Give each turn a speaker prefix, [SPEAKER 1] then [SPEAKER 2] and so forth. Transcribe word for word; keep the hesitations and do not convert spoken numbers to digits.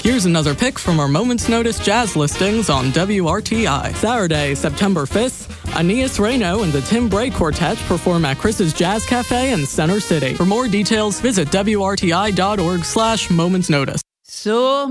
[SPEAKER 1] Here's another pick from our Moment's Notice jazz listings on W R T I. Saturday, September fifth, Aeneas Reno and the Tim Bray Quartet perform at Chris's Jazz Cafe in Center City. For more details, visit W R T I dot org slash Moment's Notice.
[SPEAKER 2] So